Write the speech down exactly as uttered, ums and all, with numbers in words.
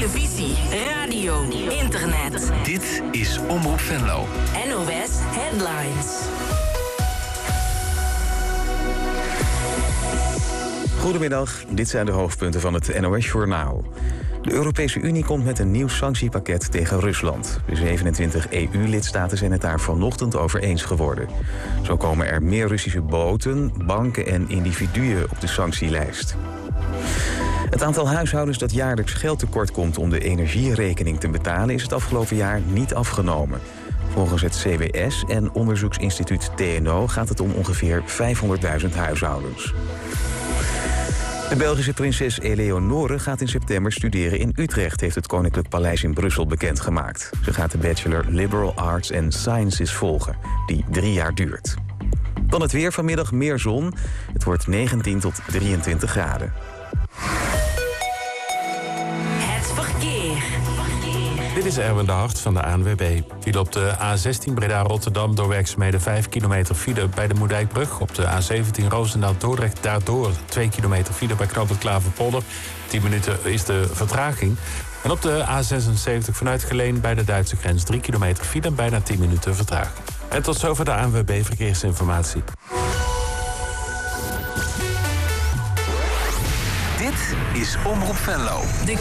televisie, radio, internet. Dit is Omroep Venlo. N O S Headlines. Goedemiddag, dit zijn de hoofdpunten van het N O S-journaal. De Europese Unie komt met een nieuw sanctiepakket tegen Rusland. De zevenentwintig E U-lidstaten zijn het daar vanochtend over eens geworden. Zo komen er meer Russische boten, banken en individuen op de sanctielijst. Het aantal huishoudens dat jaarlijks geld tekort komt om de energierekening te betalen is het afgelopen jaar niet afgenomen. Volgens het C B S en onderzoeksinstituut T N O gaat het om ongeveer vijfhonderdduizend huishoudens. De Belgische prinses Eleonore gaat in september studeren in Utrecht, heeft het Koninklijk Paleis in Brussel bekendgemaakt. Ze gaat de bachelor Liberal Arts and Sciences volgen, die drie jaar duurt. Dan het weer, vanmiddag meer zon. Het wordt negentien tot drieëntwintig graden. Het verkeer. Dit is Erwin de Hart van de A N W B. File op de A zestien Breda-Rotterdam door werkzaamheden vijf kilometer file bij de Moerdijkbrug. Op de A zeventien Roosendaal-Dordrecht daardoor twee kilometer file bij knooppunt Klaverpolder. tien minuten is de vertraging. En op de A zesenzeventig vanuit Geleen bij de Duitse grens drie kilometer file en bijna tien minuten vertraging. En tot zover de A N W B Verkeersinformatie. Dit is Omroep Venlo. De